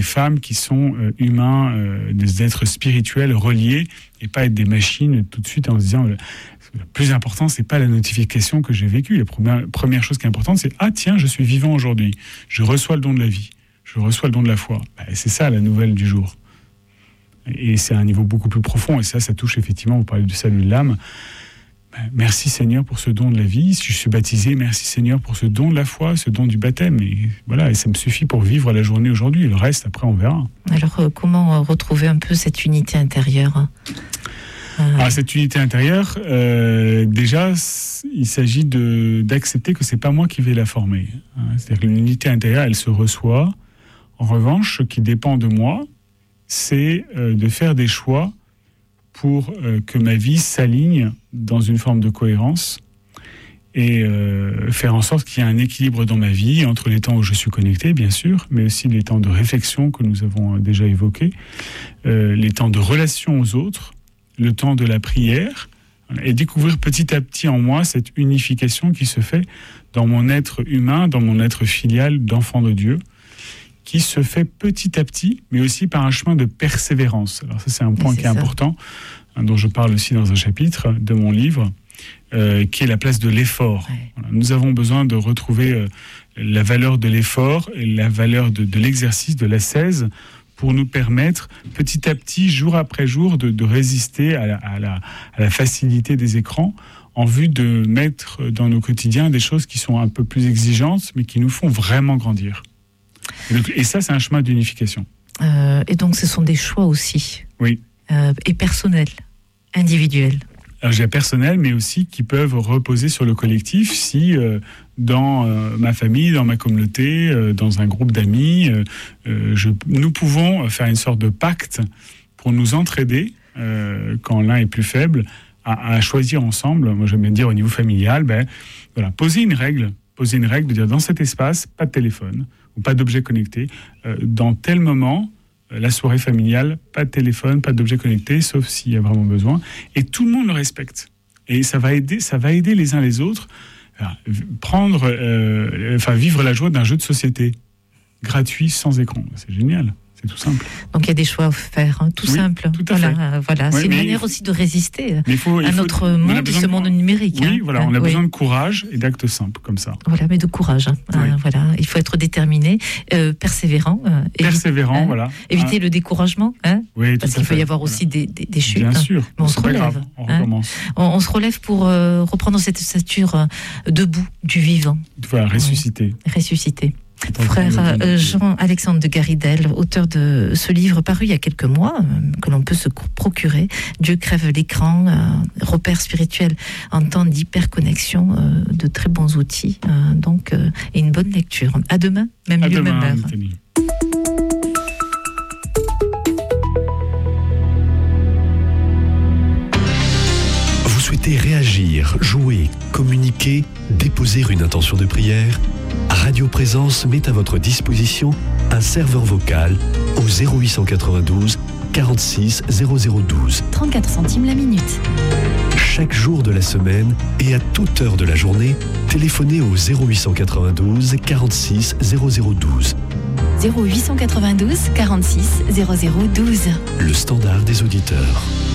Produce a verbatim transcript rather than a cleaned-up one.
femmes qui sont euh, humains, euh, des êtres spirituels reliés, et pas être des machines tout de suite en se disant euh, le plus important, c'est pas la notification que j'ai vécue. La première, première chose qui est importante, c'est ah tiens, je suis vivant aujourd'hui, je reçois le don de la vie, je reçois le don de la foi. Bah, c'est ça la nouvelle du jour. Et c'est à un niveau beaucoup plus profond, et ça, ça touche effectivement, vous parlez du salut de l'âme. Merci Seigneur pour ce don de la vie. Si je suis baptisé, merci Seigneur pour ce don de la foi, ce don du baptême. Et voilà, et ça me suffit pour vivre la journée aujourd'hui. Et le reste, après, on verra. Alors, euh, comment euh, retrouver un peu cette unité intérieure euh... Alors, cette unité intérieure, euh, déjà, il s'agit de, d'accepter que c'est pas moi qui vais la former. Hein. C'est-à-dire que l'unité intérieure, elle se reçoit. En revanche, ce qui dépend de moi, c'est euh, de faire des choix pour euh, que ma vie s'aligne dans une forme de cohérence et euh, faire en sorte qu'il y ait un équilibre dans ma vie entre les temps où je suis connecté, bien sûr, mais aussi les temps de réflexion que nous avons déjà évoqués, euh, les temps de relation aux autres, le temps de la prière, et découvrir petit à petit en moi cette unification qui se fait dans mon être humain, dans mon être filial d'enfant de Dieu, qui se fait petit à petit, mais aussi par un chemin de persévérance. Alors ça, c'est un point qui est ça. important, hein, dont je parle aussi dans un chapitre de mon livre, euh, qui est la place de l'effort. Ouais. Voilà. Nous avons besoin de retrouver euh, la valeur de l'effort et la valeur de, de l'exercice, de l'ascèse, pour nous permettre, petit à petit, jour après jour, de, de résister à la, à, la, à la facilité des écrans, en vue de mettre dans nos quotidiens des choses qui sont un peu plus exigeantes, mais qui nous font vraiment grandir. Et, donc, et ça, c'est un chemin d'unification. Euh, et donc, ce sont des choix aussi. Oui. Euh, et personnels, individuels. Alors, j'ai personnel, mais aussi qui peuvent reposer sur le collectif si, euh, dans euh, ma famille, dans ma communauté, euh, dans un groupe d'amis, euh, euh, je, nous pouvons faire une sorte de pacte pour nous entraider, euh, quand l'un est plus faible, à, à choisir ensemble. Moi, j'aime bien dire au niveau familial, ben, voilà, poser une règle, poser une règle de dire dans cet espace, pas de téléphone, ou pas d'objet connecté. Euh, dans tel moment, euh, la soirée familiale, pas de téléphone, pas d'objet connecté, sauf s'il y a vraiment besoin. Et tout le monde le respecte. Et ça va aider, ça va aider les uns les autres à prendre, euh, enfin, vivre la joie d'un jeu de société gratuit, sans écran. C'est génial. C'est tout simple. Donc il y a des choix à faire, hein, tout oui, simple. Tout à voilà, fait. Voilà. Ouais, c'est une manière aussi de résister faut, à notre faut, monde, ce monde de... numérique. Oui, hein. voilà, on a oui. besoin de courage et d'actes simples comme ça. Voilà, mais de courage. Hein. Oui. Euh, voilà, il faut être déterminé, euh, persévérant. Euh, persévérant, évite, voilà. Hein, éviter hein. le découragement, hein, oui, parce qu'il peut y avoir voilà. aussi des, des, des chutes. Bien sûr. Mais on se relève. Grave, on, hein. recommence. on, on se relève pour euh, reprendre cette stature euh, debout du vivant. Voilà, ressusciter. Oui. Ressusciter. Frère euh, Jean-Alexandre de Garidel, auteur de ce livre paru il y a quelques mois, euh, que l'on peut se procurer, Dieu crève l'écran, euh, repère spirituel en temps d'hyperconnexion, euh, de très bons outils, euh, donc, euh, et une bonne lecture. À demain, même à lieu, demain, même heure. Anthony. Vous souhaitez réagir, jouer, communiquer, déposer une intention de prière ? Radio Présence met à votre disposition un serveur vocal au zéro huit cent quatre-vingt-douze quarante-six zéro zéro douze. trente-quatre centimes la minute. Chaque jour de la semaine et à toute heure de la journée, téléphonez au zéro huit cent quatre-vingt-douze quarante-six zéro zéro douze. zéro huit cent quatre-vingt-douze quarante-six zéro zéro douze. Le standard des auditeurs.